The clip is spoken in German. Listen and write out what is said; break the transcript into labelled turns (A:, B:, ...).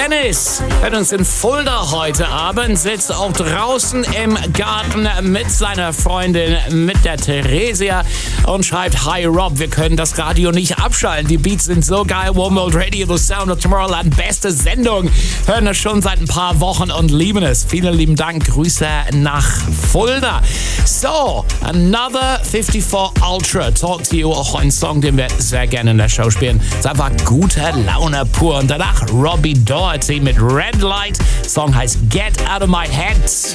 A: Dennis hört uns in Fulda heute Abend, sitzt auch draußen im Garten mit seiner Freundin, mit der Theresia und schreibt: Hi Rob, wir können das Radio nicht abschalten. Die Beats sind so geil. One World Radio, the Sound of Tomorrowland, beste Sendung. Hören das schon seit ein paar Wochen und lieben es. Vielen lieben Dank. Grüße nach Fulda. So, another 54 Ultra. Talk to you. Auch ein Song, den wir sehr gerne in der Show spielen. Es ist einfach gute Laune pur. Und danach Robbie Doherty mit Red Light. Song heißt Get Out of My Head.